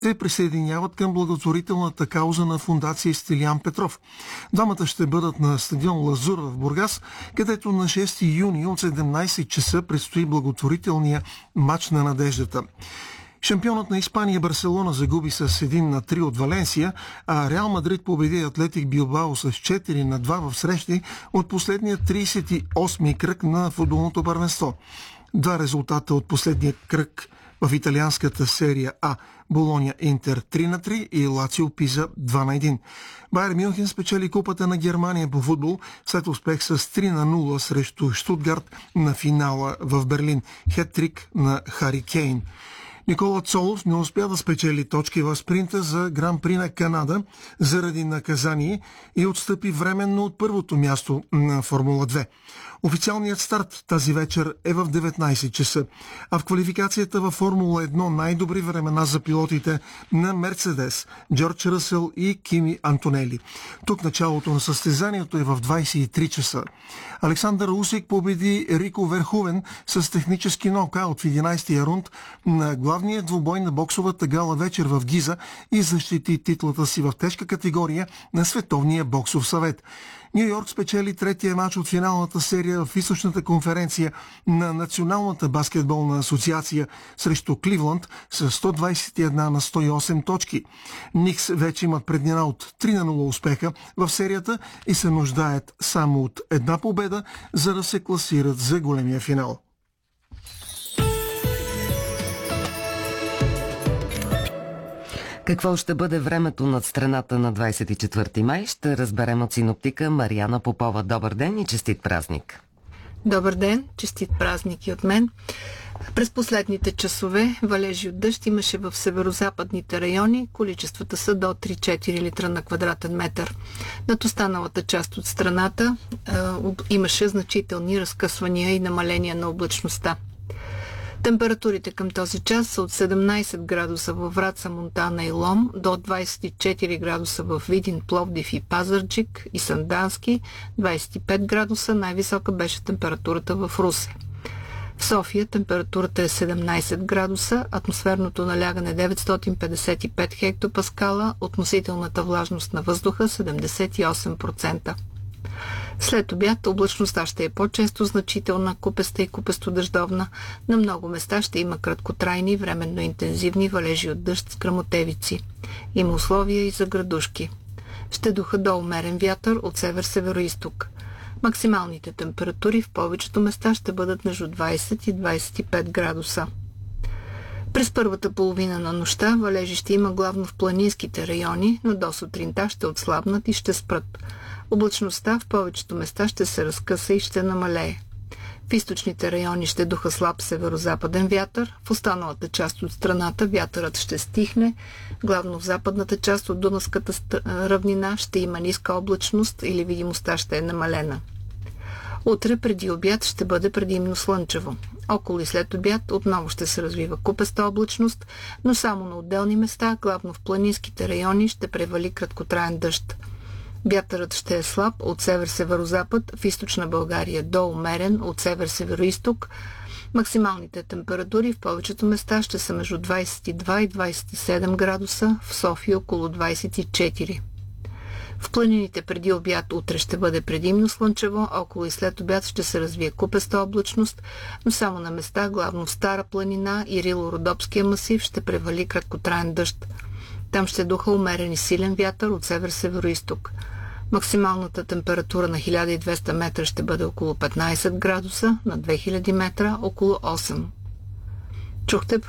се присъединяват към благотворителната кауза на фондация Стилиян Петров. Двамата ще бъдат на стадион Лазур в Бургас, където на 6 юни от 17 часа предстои благотворителния матч на надеждата. Шампионът на Испания Барселона загуби с 1-3 от Валенсия, а Реал Мадрид победи Атлетик Билбао с 4-2 в срещи от последния 38-ми кръг на футболното първенство. Два резултата от последния кръг в италианската серия А: Болоня Интер 3-3 и Лацио Пиза 2-1. Байер Мюнхен спечели Купата на Германия по футбол след успех с 3-0 срещу Штутгарт на финала в Берлин. Хет-трик на Хари Кейн. Никола Цолов не успя да спечели точки в спринта за Гран-при на Канада заради наказание и отстъпи временно от първото място на Формула 2. Официалният старт тази вечер е в 19 часа, а в квалификацията във Формула 1 най-добри времена за пилотите на Мерцедес, Джордж Ръсел и Кими Антонели. Тук началото на състезанието е в 23 часа. Александър Усик победи Рико Верхувен с технически нокаут в 11-я рунд на главния двубой на боксовата гала вечер в Гиза и защити титлата си в тежка категория на Световния боксов съвет. Ню Йорк спечели третия матч от финалната серия в източната конференция на Националната баскетболна асоциация срещу Кливланд с 121-108 точки. Никс вече имат преднина от 3-0 успеха в серията и се нуждаят само от една победа, за да се класират за големия финал. Какво ще бъде времето над страната на 24 май, ще разберем от синоптика Мариана Попова. Добър ден и честит празник! Добър ден, честит празник и от мен. През последните часове валежи от дъжд имаше в северо-западните райони. Количествата са до 3-4 литра на квадратен метър. Над останалата част от страната имаше значителни разкъсвания и намаления на облачността. Температурите към този час са от 17 градуса във Враца, Монтана и Лом до 24 градуса в Видин, Пловдив и Пазарджик и Сандански, 25 градуса, най-висока беше температурата в Русе. В София температурата е 17 градуса, атмосферното налягане 955 хектопаскала, относителната влажност на въздуха 78%. След обяд облачността ще е по-често значителна, купеста и купесто-дъждовна. На много места ще има краткотрайни, временно интензивни валежи от дъжд с гръмотевици. Има условия и за градушки. Ще духа до умерен вятър от север-североизток. Максималните температури в повечето места ще бъдат между 20 и 25 градуса. През първата половина на нощта валежи ще има главно в планинските райони, но до сутринта ще отслабнат и ще спрат. Облачността в повечето места ще се разкъса и ще намалее. В източните райони ще духа слаб северо-западен вятър, в останалата част от страната вятърът ще стихне, главно в западната част от Дунавската равнина ще има ниска облачност или видимостта ще е намалена. Утре преди обяд ще бъде предимно слънчево. Около и след обяд отново ще се развива купеста облачност, но само на отделни места, главно в планинските райони, ще превали краткотраен дъжд. Вятърът ще е слаб от север-северозапад, в източна България до умерен от север-североизток. Максималните температури в повечето места ще са между 22 и 27 градуса, в София около 24. В планините преди обяд утре ще бъде предимно слънчево, около и след обяд ще се развие купеста облачност, но само на места, главно в Стара планина и Рило-Родопския масив, ще превали краткотраен дъжд. Там ще духа умерен и силен вятър от север-североизток. Максималната температура на 1200 метра ще бъде около 15 градуса, на 2000 метра около 8. Чухте